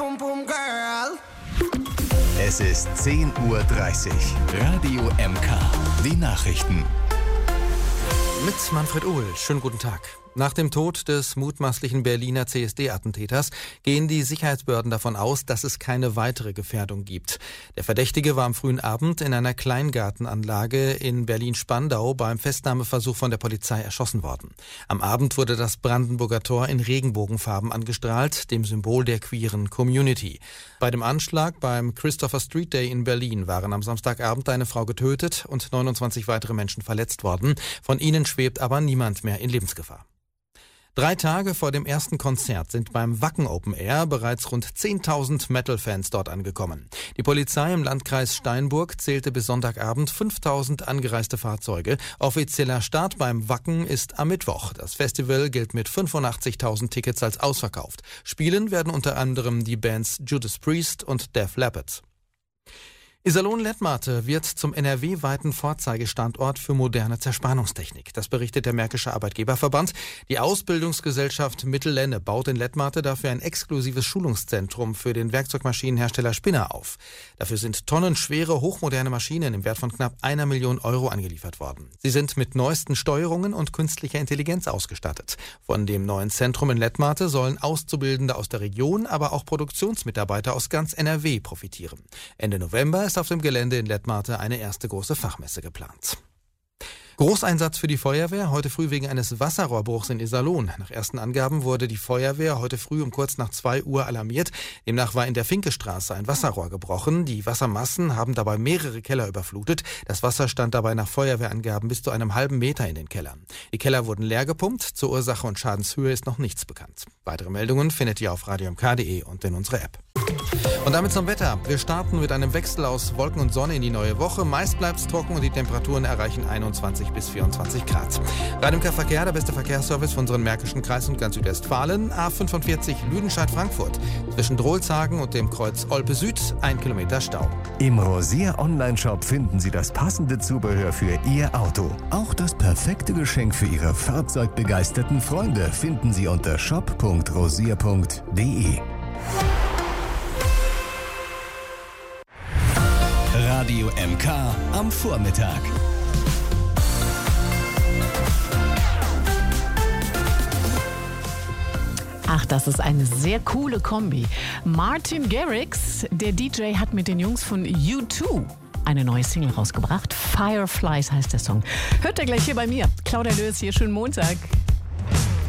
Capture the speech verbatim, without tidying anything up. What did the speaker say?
pum pum girl. Es ist zehn Uhr dreißig. Radio M K. Die Nachrichten. Mit Manfred Uhl. Schönen guten Tag. Nach dem Tod des mutmaßlichen Berliner C S D-Attentäters gehen die Sicherheitsbehörden davon aus, dass es keine weitere Gefährdung gibt. Der Verdächtige war am frühen Abend in einer Kleingartenanlage in Berlin-Spandau beim Festnahmeversuch von der Polizei erschossen worden. Am Abend wurde das Brandenburger Tor in Regenbogenfarben angestrahlt, dem Symbol der queeren Community. Bei dem Anschlag beim Christopher Street Day in Berlin waren am Samstagabend eine Frau getötet und neunundzwanzig weitere Menschen verletzt worden. Von ihnen schwebt aber niemand mehr in Lebensgefahr. Drei Tage vor dem ersten Konzert sind beim Wacken Open Air bereits rund zehntausend Metal-Fans dort angekommen. Die Polizei im Landkreis Steinburg zählte bis Sonntagabend fünftausend angereiste Fahrzeuge. Offizieller Start beim Wacken ist am Mittwoch. Das Festival gilt mit fünfundachtzigtausend Tickets als ausverkauft. Spielen werden unter anderem die Bands Judas Priest und Def Leppard. Iserlohn-Lettmate wird zum N R W-weiten Vorzeigestandort für moderne Zerspannungstechnik. Das berichtet der Märkische Arbeitgeberverband. Die Ausbildungsgesellschaft Mittellenne baut in Lettmate dafür ein exklusives Schulungszentrum für den Werkzeugmaschinenhersteller Spinner auf. Dafür sind tonnenschwere, hochmoderne Maschinen im Wert von knapp einer Million Euro angeliefert worden. Sie sind mit neuesten Steuerungen und künstlicher Intelligenz ausgestattet. Von dem neuen Zentrum in Lettmate sollen Auszubildende aus der Region, aber auch Produktionsmitarbeiter aus ganz N R W profitieren. Ende November ist auf dem Gelände in Lettmate eine erste große Fachmesse geplant. Großeinsatz für die Feuerwehr, heute früh wegen eines Wasserrohrbruchs in Iserlohn. Nach ersten Angaben wurde die Feuerwehr heute früh um kurz nach zwei Uhr alarmiert. Demnach war in der Finkestraße ein Wasserrohr gebrochen. Die Wassermassen haben dabei mehrere Keller überflutet. Das Wasser stand dabei nach Feuerwehrangaben bis zu einem halben Meter in den Kellern. Die Keller wurden leer gepumpt. Zur Ursache und Schadenshöhe ist noch nichts bekannt. Weitere Meldungen findet ihr auf radio m k punkt d e und in unserer App. Und damit zum Wetter. Wir starten mit einem Wechsel aus Wolken und Sonne in die neue Woche. Meist bleibt es trocken und die Temperaturen erreichen einundzwanzig bis vierundzwanzig Grad. Radio M K Verkehr, der beste Verkehrsservice von unseren Märkischen Kreis und ganz Südwestfalen. A fünfundvierzig Lüdenscheid-Frankfurt. Zwischen Drohlshagen und dem Kreuz Olpe Süd ein Kilometer Stau. Im Rosier Online-Shop finden Sie das passende Zubehör für Ihr Auto. Auch das perfekte Geschenk für Ihre fahrzeugbegeisterten Freunde finden Sie unter shop punkt rosier punkt d e. Radio M K am Vormittag. Ach, das ist eine sehr coole Kombi. Martin Garrix, der D J, hat mit den Jungs von U zwei eine neue Single rausgebracht. Fireflies heißt der Song. Hört ihr gleich hier bei mir. Claudia Löß hier, schönen Montag.